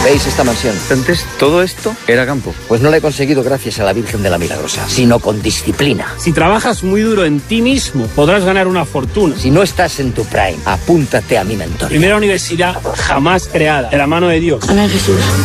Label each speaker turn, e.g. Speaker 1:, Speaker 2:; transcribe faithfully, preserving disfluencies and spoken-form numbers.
Speaker 1: ¿Veis esta mansión?
Speaker 2: Antes todo esto era campo.
Speaker 1: Pues no la he conseguido gracias a la Virgen de la Milagrosa, sino con disciplina.
Speaker 3: Si trabajas muy duro en ti mismo, podrás ganar una fortuna.
Speaker 1: Si no estás en tu prime, apúntate a mi mentoría.
Speaker 3: Primera universidad jamás creada, de la mano de Dios.
Speaker 4: Amén, Jesús.